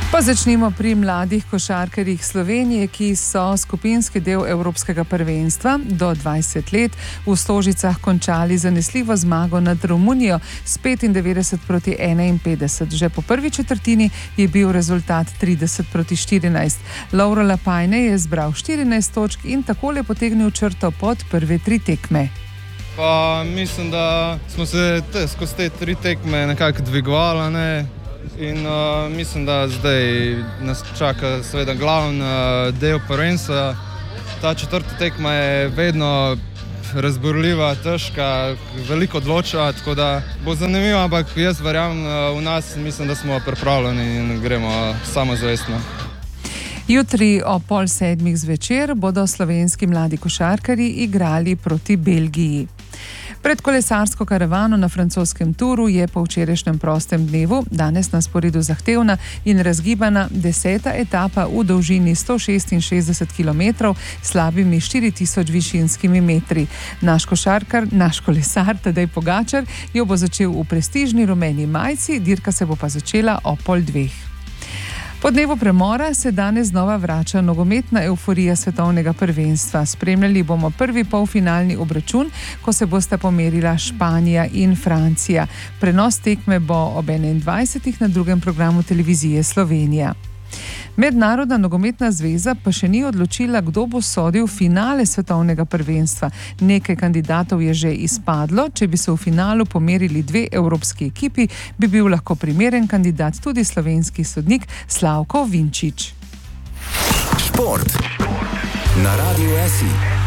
Pa začnimo pri mladih košarkarjih Slovenije, ki so skupinski del Evropskega prvenstva do 20 let v Stožicah končali zanesljivo zmago nad Romunijo s 95-51. Že po prvi četrtini je bil rezultat 30-14. Lovro Lapajne je zbral 14 točk in takole potegnil črto pod prve 3 tekme. Pa mislim, da smo se skozi te 3 tekme nekako dvigovali, in mislim, da zdaj nas čaka seveda glavni del prvenstva. Ta četrta tekma je vedno razburljiva, težka, veliko odloča, tako da bo zanimivo, ampak jaz verjamem v nas, mislim, da smo pripravljeni in gremo samozavestno. Jutri ob 6:30 zvečer bodo slovenski mladi košarkarji igrali proti Belgiji. Pred kolesarsko karavano na francoskem Touru je po včerajšnjem prostem dnevu danes na sporedu zahtevna in razgibana 10. etapa v dolžini 166 km s slabimi 4000 višinskimi metri. Naš kolesar Tadej Pogačar jo bo začel v prestižni rumeni majici, dirka se bo pa začela ob 1:30. Po dnevu premora se danes znova vrača nogometna evforija svetovnega prvenstva. Spremljali bomo prvi polfinalni obračun, ko se bosta pomerila Španija in Francija. Prenos tekme bo ob 21. na drugem programu televizije Slovenija. Mednarodna nogometna zveza pa še ni odločila, kdo bo sodil finale svetovnega prvenstva. Nekaj kandidatov je že izpadlo, če bi se v finalu pomerili 2 evropski ekipi, bi bil lahko primeren kandidat tudi slovenski sodnik Slavko Vinčič. Šport na Radiu SI.